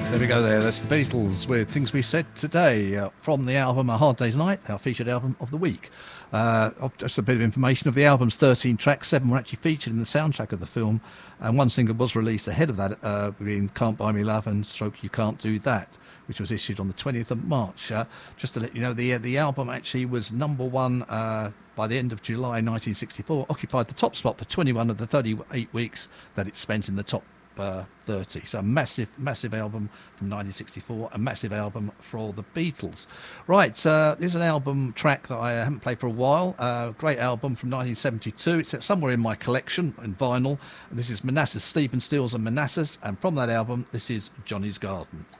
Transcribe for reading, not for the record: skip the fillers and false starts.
There we go there. That's the Beatles with Things We Said Today from the album A Hard Day's Night, our featured album of the week. Just a bit of information of the album's 13 tracks. 7 were actually featured in the soundtrack of the film, and 1 single was released ahead of that, being Can't Buy Me Love and Stroke You Can't Do That, which was issued on the 20th of March. Just to let you know, the album actually was #1 by the end of July 1964, occupied the top spot for 21 of the 38 weeks that it spent in the top 30. So a massive album from 1964, a massive album for the Beatles. Right, there's an album track that I haven't played for a while. Great album from 1972. It's somewhere in my collection in vinyl. This is Manassas, Stephen Stills and Manassas, and from that album, this is Johnny's Garden.